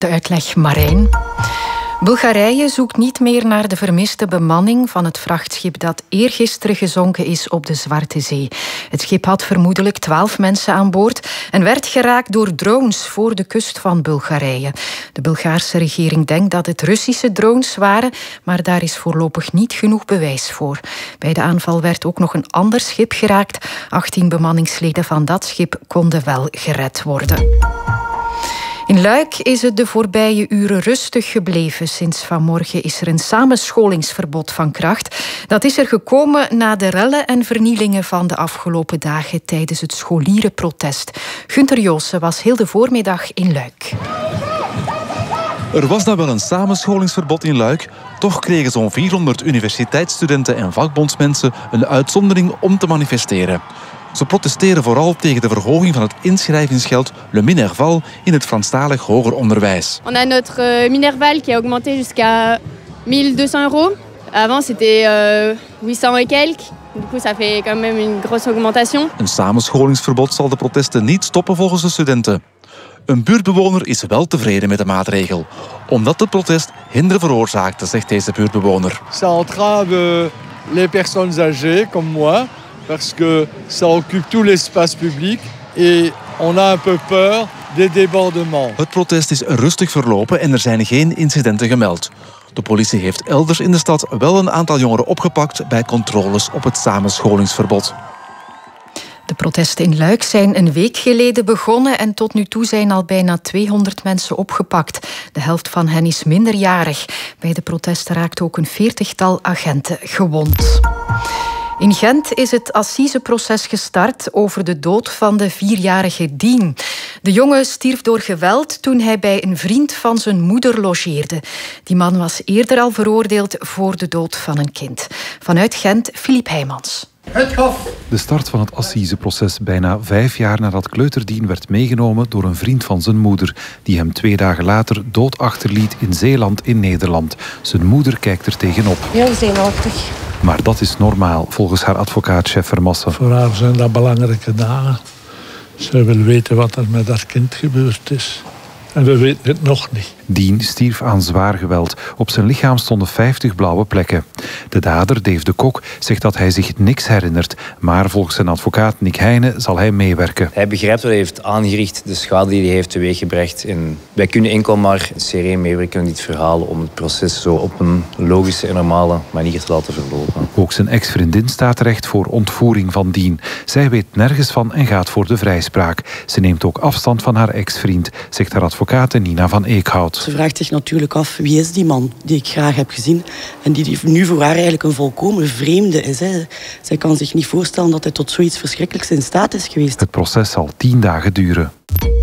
De uitleg Marijn. Bulgarije zoekt niet meer naar de vermiste bemanning van het vrachtschip dat eergisteren gezonken is op de Zwarte Zee. Het schip had vermoedelijk 12 mensen aan boord en werd geraakt door drones voor de kust van Bulgarije. De Bulgaarse regering denkt dat het Russische drones waren, maar daar is voorlopig niet genoeg bewijs voor. Bij de aanval werd ook nog een ander schip geraakt. 18 bemanningsleden van dat schip konden wel gered worden. In Luik is het de voorbije uren rustig gebleven. Sinds vanmorgen is er een samenscholingsverbod van kracht. Dat is er gekomen na de rellen en vernielingen van de afgelopen dagen tijdens het scholierenprotest. Gunther Joossen was heel de voormiddag in Luik. Er was dan wel een samenscholingsverbod in Luik. Toch kregen zo'n 400 universiteitsstudenten en vakbondsmensen een uitzondering om te manifesteren. Ze protesteren vooral tegen de verhoging van het inschrijvingsgeld Le Minerval in het Franstalig hoger onderwijs. On a notre Minerval qui a augmenté jusqu'à 1200 €. Avant c'était 800 et quelques. Du coup ça fait quand même une grosse augmentation. Een samenscholingsverbod zal de protesten niet stoppen volgens de studenten. Een buurtbewoner is wel tevreden met de maatregel, omdat het protest hinder veroorzaakte, zegt deze buurtbewoner. Ça entrave les personnes âgées comme moi. Parce que ça occupe tout l'espace public et on a un peu peur des débordements. Het protest is rustig verlopen en er zijn geen incidenten gemeld. De politie heeft elders in de stad wel een aantal jongeren opgepakt bij controles op het samenscholingsverbod. De protesten in Luik zijn een week geleden begonnen en tot nu toe zijn al bijna 200 mensen opgepakt. De helft van hen is minderjarig. Bij de protesten raakte ook een 40-tal agenten gewond. In Gent is het assiseproces gestart over de dood van de 4-jarige Dien. De jongen stierf door geweld toen hij bij een vriend van zijn moeder logeerde. Die man was eerder al veroordeeld voor de dood van een kind. Vanuit Gent, Filip Heijmans. De start van het assiseproces bijna 5 jaar nadat Kleuterdien werd meegenomen door een vriend van zijn moeder, die hem 2 dagen later dood achterliet in Zeeland in Nederland. Zijn moeder kijkt er tegenop. Heel zenuwachtig. Maar dat is normaal, volgens haar advocaat chef Vermassen. Voor haar zijn dat belangrijke dagen. Zij wil weten wat er met haar kind gebeurd is. En we weten het nog niet. Dien stierf aan zwaar geweld. Op zijn lichaam stonden 50 blauwe plekken. De dader, Dave de Kok, zegt dat hij zich niks herinnert. Maar volgens zijn advocaat Nick Heijnen zal hij meewerken. Hij begrijpt wat hij heeft aangericht, de schade die hij heeft teweeggebracht. En wij kunnen enkel maar sereen meewerken in dit verhaal om het proces zo op een logische en normale manier te laten verlopen. Ook zijn ex-vriendin staat terecht voor ontvoering van Dien. Zij weet nergens van en gaat voor de vrijspraak. Ze neemt ook afstand van haar ex-vriend, zegt haar advocaat Nina van Eekhout. Ze vraagt zich natuurlijk af, wie is die man die ik graag heb gezien en die nu voor haar eigenlijk een volkomen vreemde is. Hè. Zij kan zich niet voorstellen dat hij tot zoiets verschrikkelijks in staat is geweest. Het proces zal 10 dagen duren.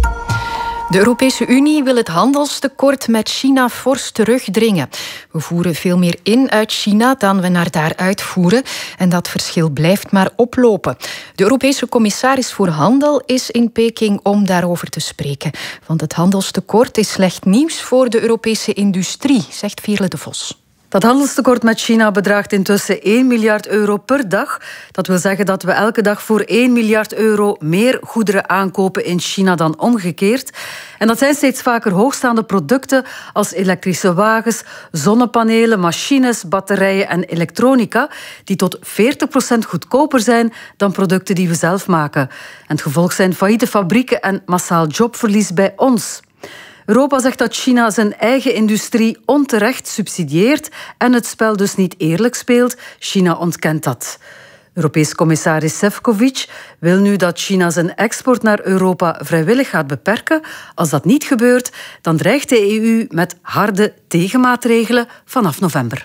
De Europese Unie wil het handelstekort met China fors terugdringen. We voeren veel meer in uit China dan we naar daar uitvoeren. En dat verschil blijft maar oplopen. De Europese commissaris voor Handel is in Peking om daarover te spreken. Want het handelstekort is slecht nieuws voor de Europese industrie, zegt Veerle de Vos. Dat handelstekort met China bedraagt intussen 1 miljard euro per dag. Dat wil zeggen dat we elke dag voor 1 miljard euro meer goederen aankopen in China dan omgekeerd. En dat zijn steeds vaker hoogstaande producten als elektrische wagens, zonnepanelen, machines, batterijen en elektronica, die tot 40% goedkoper zijn dan producten die we zelf maken. En het gevolg zijn failliete fabrieken en massaal jobverlies bij ons. Europa zegt dat China zijn eigen industrie onterecht subsidieert en het spel dus niet eerlijk speelt. China ontkent dat. Europees commissaris Šefčovič wil nu dat China zijn export naar Europa vrijwillig gaat beperken. Als dat niet gebeurt, dan dreigt de EU met harde tegenmaatregelen vanaf november.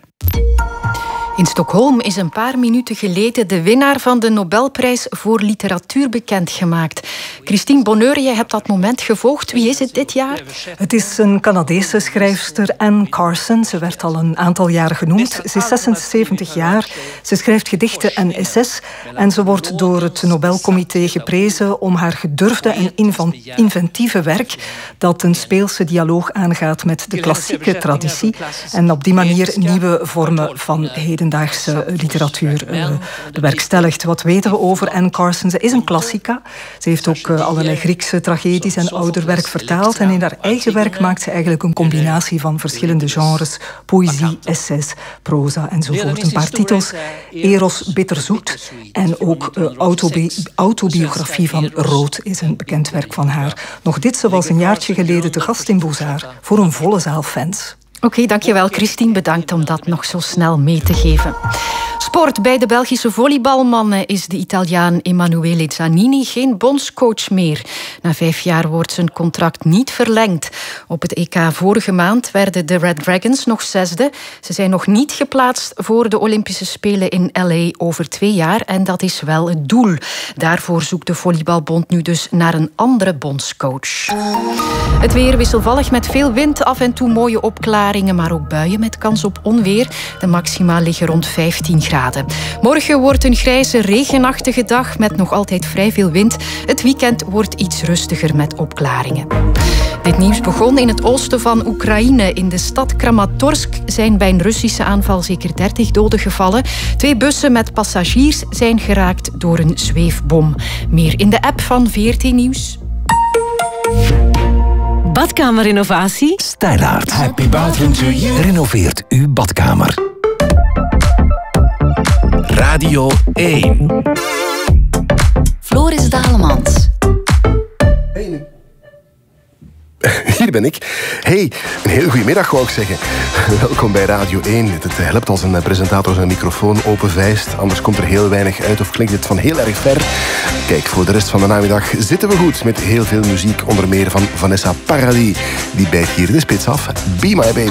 In Stockholm is een paar minuten geleden de winnaar van de Nobelprijs voor literatuur bekendgemaakt. Christine Bonheur, jij hebt dat moment gevolgd. Wie is het dit jaar? Het is een Canadese schrijfster, Anne Carson. Ze werd al een aantal jaren genoemd. Ze is 76 jaar. Ze schrijft gedichten en essays. En ze wordt door het Nobelcomité geprezen om haar gedurfde en inventieve werk dat een speelse dialoog aangaat met de klassieke traditie en op die manier nieuwe vormen van hedendaagse hedendaagse literatuur bewerkstelligt. Wat weten we over Anne Carson? Ze is een klassica. Ze heeft ook allerlei Griekse tragedies en ouder werk vertaald. En in haar eigen werk maakt ze eigenlijk een combinatie van verschillende genres. Poëzie, essays, proza enzovoort. Een paar titels. Eros Bitterzoet. En ook autobiografie van Rood is een bekend werk van haar. Nog dit, ze was een jaartje geleden te gast in Beaux-Arts voor een volle zaal fans. Oké, dankjewel Christine. Bedankt om dat nog zo snel mee te geven. Sport. Bij de Belgische volleybalmannen is de Italiaan Emanuele Giannini geen bondscoach meer. Na 5 jaar wordt zijn contract niet verlengd. Op het EK vorige maand werden de Red Dragons nog 6e. Ze zijn nog niet geplaatst voor de Olympische Spelen in LA over 2 jaar. En dat is wel het doel. Daarvoor zoekt de Volleybalbond nu dus naar een andere bondscoach. Het weer wisselvallig met veel wind, af en toe mooie opklaringen, maar ook buien met kans op onweer. De maxima liggen rond 15 graden. Morgen wordt een grijze, regenachtige dag met nog altijd vrij veel wind. Het weekend wordt iets rustiger met opklaringen. Dit nieuws begon in het oosten van Oekraïne. In de stad Kramatorsk zijn bij een Russische aanval zeker 30 doden gevallen. 2 bussen met passagiers zijn geraakt door een zweefbom. Meer in de app van VRT Nieuws. Badkamerinnovatie? Stijlaert. Happy bathroom to you. Renoveert uw badkamer. Radio 1. Floris Dalemans. Hier ben ik. Hey, een hele goede middag wou ik zeggen. Welkom bij Radio 1. Het helpt als een presentator zijn microfoon openvijst. Anders komt er heel weinig uit of klinkt het van heel erg ver. Kijk, voor de rest van de namiddag zitten we goed met heel veel muziek. Onder meer van Vanessa Paradis. Die bijt hier de spits af. Be My Baby.